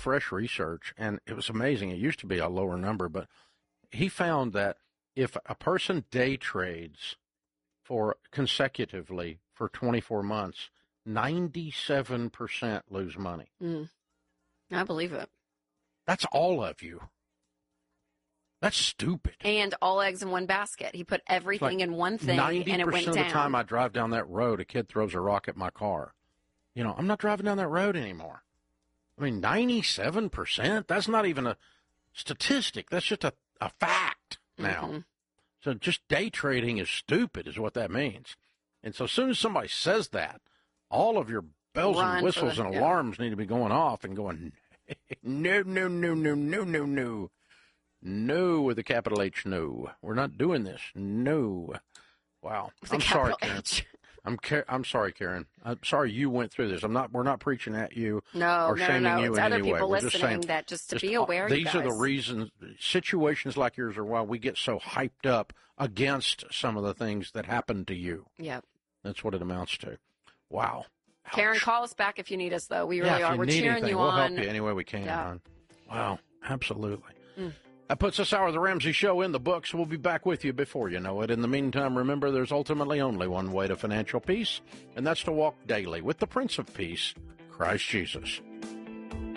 fresh research, and it was amazing. It used to be a lower number, but he found that if a person day trades consecutively for 24 months, 97% lose money. I believe it. That's all of you. That's stupid. And all eggs in one basket. He put everything in one thing, and it went down. 90% of the time I drive down that road, a kid throws a rock at my car. I'm not driving down that road anymore. 97%? That's not even a statistic. That's just a fact now. Mm-hmm. So just day trading is stupid is what that means. And so as soon as somebody says that, all of your bells and whistles and alarms need to be going off and going, no, no, no, no, no, no, no. No with a capital H, no. We're not doing this. No. Wow. I'm sorry, Karen. I'm sorry, Karen. I'm sorry you went through this. We're not preaching at you or shaming you it's in other any way. people We're listening just saying that just to be aware, these are the reasons, situations like yours are why we get so hyped up against some of the things that happen to you. Yep. That's what it amounts to. Wow. Ouch. Karen, call us back if you need us, though. We really are. We're cheering anything, you we'll on. We'll help you any way we can, hon. Wow. Absolutely. Mm. That puts this hour of the Ramsey Show in the books. We'll be back with you before you know it. In the meantime, remember there's ultimately only one way to financial peace, and that's to walk daily with the Prince of Peace, Christ Jesus.